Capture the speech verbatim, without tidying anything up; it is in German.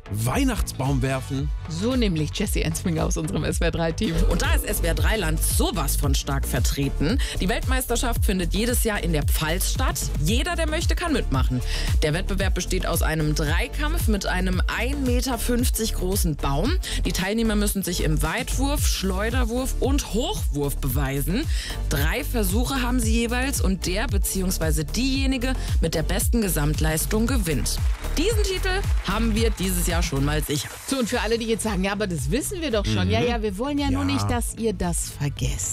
Weihnachtsbaum werfen. So nämlich Jessie Ensminger aus unserem S W R drei Team. Und da ist S W R drei Land sowas von stark vertreten. Die Weltmeisterschaft findet jedes Jahr in der Pfalz statt. Jeder, der möchte, kann mitmachen. Der Wettbewerb besteht aus einem Dreikampf mit einem ein Meter fünfzig großen Baum. Die Teilnehmer müssen sich im Weitwurf, Schleuderwurf und Hochwurf beweisen. Drei Versuche haben sie jeweils und der bzw. diejenige mit der besten Gesamtleistung gewinnt. Diesen Titel haben wir dieses Jahr schon mal sicher. So, und für alle, die jetzt sagen, ja, aber das wissen wir doch schon. Mhm. Ja, ja, wir wollen ja, Ja. nur nicht, dass ihr das vergesst.